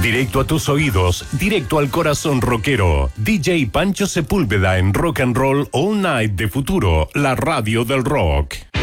Directo a tus oídos, directo al corazón rockero. DJ Pancho Sepúlveda en Rock and Roll All Night de Futuro, la radio del rock.